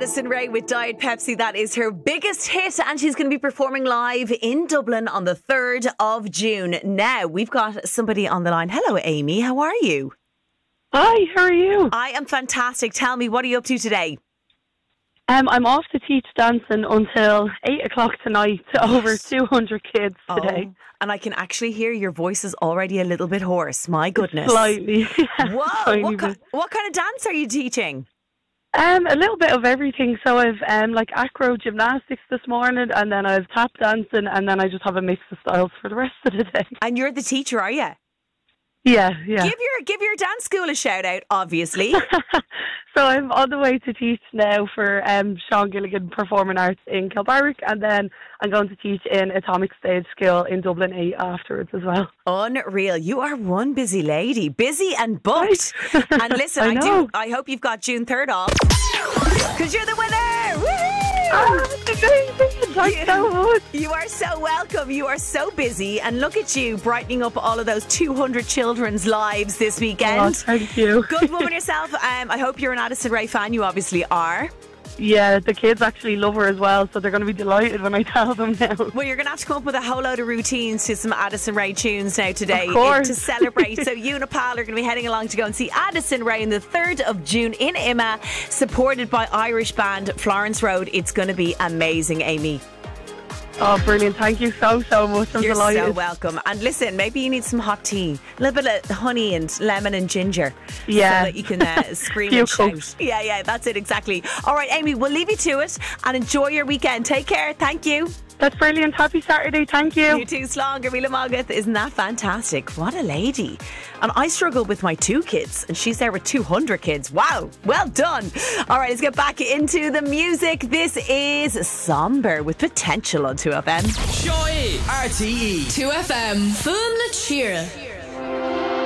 Addison Rae with Diet Pepsi. That is her biggest hit, and she's going to be performing live in Dublin on the 3rd of June. Now, we've got somebody on the line. Hello, Amy. How are you? Hi, how are you? I am fantastic. Tell me, what are you up to today? I'm off to teach dancing until 8 o'clock tonight to over 200 kids today. Oh, and I can actually hear your voice is already a little bit hoarse. My goodness. Slightly. Whoa. What kind of dance are you teaching? A little bit of everything. So I've like acro gymnastics this morning, and then I've tap dancing, and then I just have a mix of styles for the rest of the day. And you're the teacher, are you? Yeah. Give your dance school a shout out, obviously. So I'm on the way to teach now for Sean Gilligan Performing Arts in Kilbarrack, and then I'm going to teach in Atomic Stage School in Dublin 8 afterwards as well. Unreal. You are one busy lady. Busy and booked. Right. And listen, I hope you've got June 3rd off, because you're the winner. Woo-hoo! Thanks so much. You are so welcome. You are so busy, and look at you brightening up all of those 200 children's lives this weekend. Oh, thank you. Good woman yourself. I hope you're an Addison Rae fan. You obviously are. Yeah, the kids actually love her as well, so they're going to be delighted when I tell them now. Well, you're going to have to come up with a whole load of routines to some Addison Rae tunes now today to celebrate. So you and Pal are going to be heading along to go and see Addison Rae on the 3rd of June in Imma, supported by Irish band Florence Road. It's going to be amazing, Amy. Oh, brilliant. Thank you so much. I'm You're delighted. so welcome. And listen, maybe you need some hot tea. A little bit of honey and lemon and ginger. Yeah. So that you can scream and shout. Yeah, that's it, exactly. All right, Amy, we'll leave you to it and enjoy your weekend. Take care. Thank you. That's brilliant. Happy Saturday. Thank you. You too, Slán, Mila Magath. Isn't that fantastic? What a lady. And I struggle with my 2 kids, and she's there with 200 kids. Wow, well done. All right, let's get back into the music. This is Somber with Potential on 2FM. Joy RTE 2FM. Boom the cheer.